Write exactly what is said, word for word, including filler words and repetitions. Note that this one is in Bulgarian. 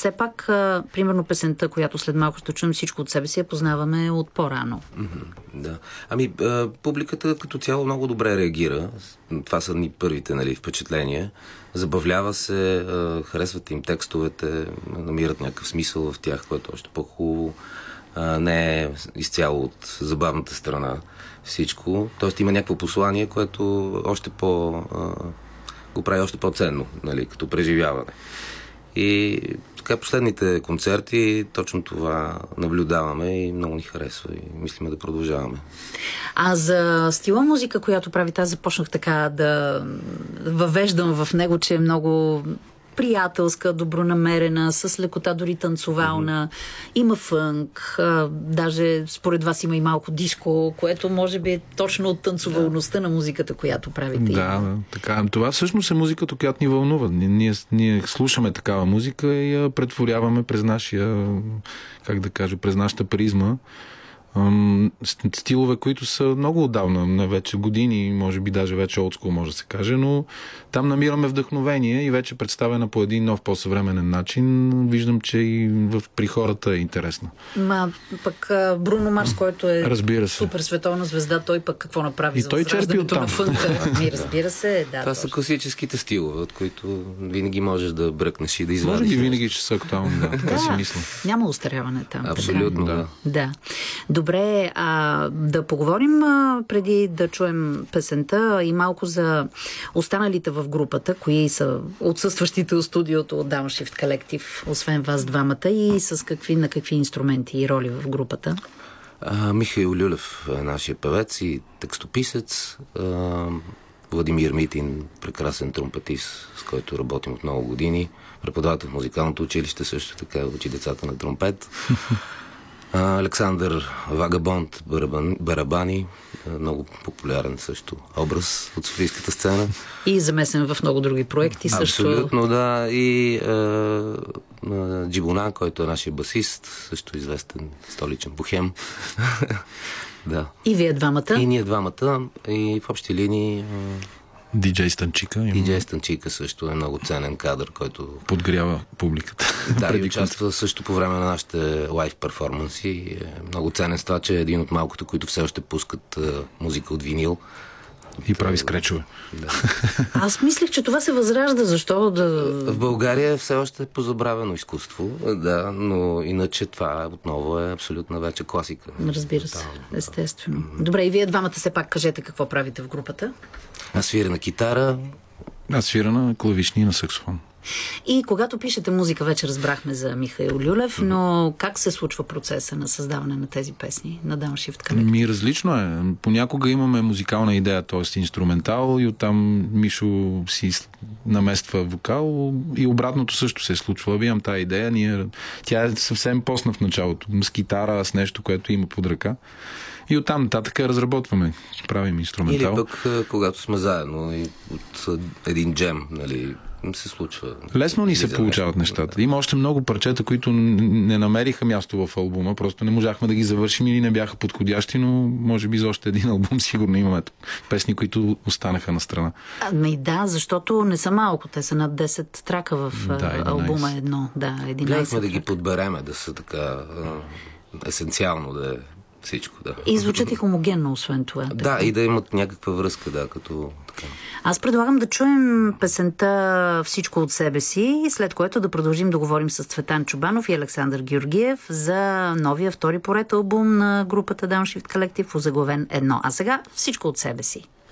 все пак, а, примерно песента, която след малко ще чуем, всичко от себе си, я познаваме от по-рано. Mm-hmm, да. Ами, а, публиката като цяло много добре реагира. Това са ни първите, нали, впечатления. Забавлява се, а, харесват им текстовете, намират някакъв смисъл в тях, което е още по-хубаво. А, не е изцяло от забавната страна всичко. Тоест има някакво послание, което още по... А, го прави още по-ценно, нали, като преживяване. И така последните концерти точно това наблюдаваме и много ни харесва и мислиме да продължаваме. А за стила музика, която правите, аз започнах така да въвеждам в него, че е много приятелска, добронамерена, с лекота, дори танцовална. Mm-hmm. Има фънк, а, даже според вас има и малко диско, което може би е точно от танцовалността да. на музиката, която правите. Да, да, така. Това всъщност е музиката, която ни вълнува. Ние, ние слушаме такава музика и я претворяваме през нашия, как да кажа, през нашата призма. Стилове, които са много отдавна, на вече години, може би даже вече олдскул, може да се каже, но там намираме вдъхновение и вече представена по един нов, по-съвременен начин. Виждам, че и в, при хората е интересно. Ма, пък Бруно Марс, който е разбира се. супер световна звезда, той пък какво направи и за той черпи от на фънка? Ми, разбира се, да. Това са класическите стилове, от които винаги можеш да бръкнеш и да извадиш. Може би винаги ще са актуални, да, така да, си мисля. Няма устаряване там. Абсолютно, така. да. Да. Добре, а, да поговорим а, преди да чуем песента и малко за останалите в групата, кои са отсъстващите от студиото от Downshift Collective, освен вас двамата, и с какви, на какви инструменти и роли в групата? А, Михаил Люлев е нашия певец и текстописец. А, Владимир Митин, прекрасен тромпетист, с който работим от много години. Преподавател в музикалното училище, също така учи децата на тромпет. Александър Вагабонд барабан, барабани, много популярен също образ от софийската сцена. И замесен в много други проекти също. Абсолютно, да. И е, Джибуна, който е нашия басист, също известен столичен бухем. Да. И вие двамата? И ние двамата. И в общи линии... Е, Диджей Станчика. Диджей Станчика също е много ценен кадър, който... подгрява публиката. Да, и участва също по време на нашите лайв перформанси. Е много ценен с това, че е един от малкото, които все още пускат е, музика от винил. И прави скречове. Да. Аз мислех, че това се възражда. Защо да... В България все още е позабравено изкуство, да, но иначе това отново е абсолютна вече класика. Разбира се, естествено. Добре, и вие двамата все пак кажете какво правите в групата. Аз свиря на китара. Аз свиря на клавишни и на саксофон. И когато пишете музика, вече разбрахме за Михаил Люлев, но как се случва процеса на създаване на тези песни на Downshift Collective? Ми различно е. Понякога имаме музикална идея, т.е. инструментал, и оттам Мишо си намества вокал и обратното също се е случва. Имам тази идея. Ние... Тя е съвсем постна в началото. С китара, с нещо, което има под ръка. И оттам нататък разработваме, правим инструментал. Или пък, когато сме заедно и от един джем, нали, се случва. Лесно ни се получават нещата. Има още много парчета, които не намериха място в албума, просто не можахме да ги завършим или не бяха подходящи, но може би за още един албум сигурно имаме песни, които останаха на страна. Ами да, защото не са малко, те са над десет трака в да, албума едно. Да, единайсет. Гледахме да ги подбереме, да са така есенциално да е всичко, да. И звучат и хомогенно, освен това. Да, така. И да имат някаква връзка, да, като така. Аз предлагам да чуем песента "Всичко от себе си", след което да продължим да говорим с Цветан Чубанов и Александър Георгиев за новия втори поред албум на групата Downshift Collective, озаглавен "Едно". А сега "Всичко от себе си".